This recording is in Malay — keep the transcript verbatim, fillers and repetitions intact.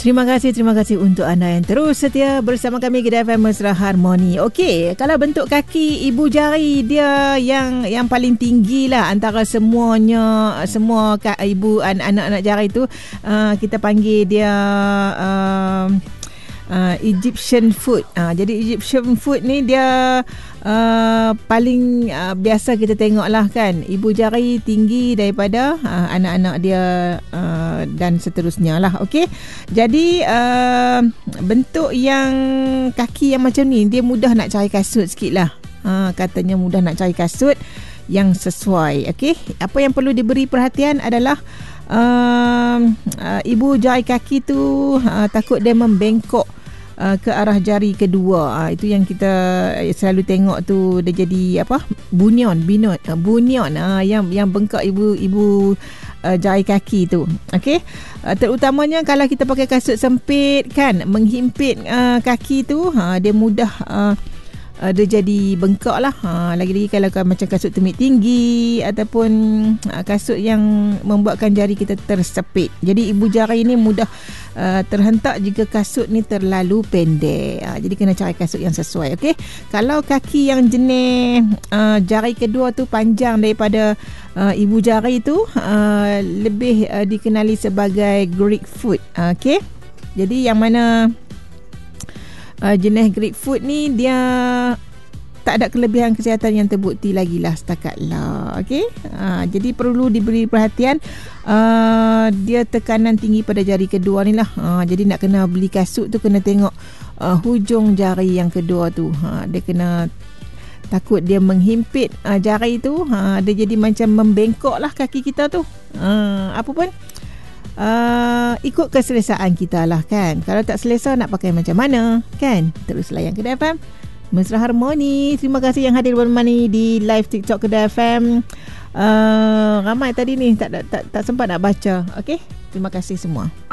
Terima kasih, terima kasih untuk anda yang terus setia bersama kami Kedah F M Mesra Harmoni. Okey, kalau bentuk kaki ibu jari dia yang yang paling tinggi lah antara semuanya, semua ibu anak-anak jari tu, uh, kita panggil dia uh, uh, Egyptian foot. Uh, jadi Egyptian foot ni dia uh, paling uh, biasa kita tengok lah kan. Ibu jari tinggi daripada uh, anak-anak dia uh, dan seterusnya lah. Okey. Jadi uh, bentuk yang kaki yang macam ni dia mudah nak cari kasut sikit lah. Uh, katanya mudah nak cari kasut yang sesuai. Okey. Apa yang perlu diberi perhatian adalah uh, uh, ibu jari kaki tu uh, takut dia membengkok Uh, ke arah jari kedua. Uh, itu yang kita selalu tengok tu, dia jadi apa, bunion binot uh, bunion uh, yang yang bengkak ibu ibu uh, jari kaki tu. Okey, uh, terutamanya kalau kita pakai kasut sempit kan, menghimpit uh, kaki tu, uh, dia mudah uh, Uh, dia jadi bengkak lah. Ha, lagi-lagi kalau macam kasut tumit tinggi ataupun uh, kasut yang membuatkan jari kita tersepit. Jadi ibu jari ni mudah uh, terhentak jika kasut ni terlalu pendek. Ha, jadi kena cari kasut yang sesuai. Okey. Kalau kaki yang jenis uh, jari kedua tu panjang daripada uh, ibu jari tu, uh, lebih uh, dikenali sebagai Greek foot. Okey. Jadi yang mana Uh, jenis Greek foot ni dia tak ada kelebihan kesihatan yang terbukti lagi lah setakat lah. Okay? Uh, jadi perlu diberi perhatian. Uh, dia tekanan tinggi pada jari kedua ni lah. Uh, jadi nak kena beli kasut tu kena tengok uh, hujung jari yang kedua tu. Uh, dia kena takut dia menghimpit uh, jari tu. Uh, dia jadi macam membengkok lah kaki kita tu. Uh, apa pun. Uh, ikut keselesaan kita lah kan. Kalau tak selesa nak pakai macam mana kan. Terus layan Kedah F M Mesra Harmoni. Terima kasih yang hadir bermani di live TikTok Kedah F M. uh, Ramai tadi ni tak, tak, tak, tak sempat nak baca. Okay, terima kasih semua.